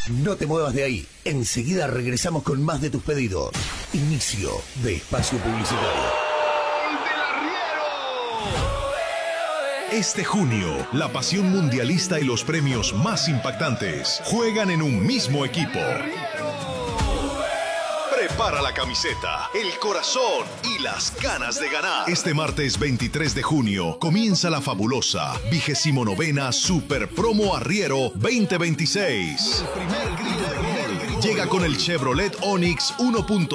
No te muevas de ahí. Enseguida regresamos con más de tus pedidos. Inicio de espacio publicitario. Este junio, la pasión mundialista y los premios más impactantes juegan en un mismo equipo. Prepara la camiseta, el corazón y las ganas de ganar. Este martes 23 de junio comienza la fabulosa 29ª Super Promo Arriero 2026. El primer grito de gol. Llega con el Chevrolet Onix 1.0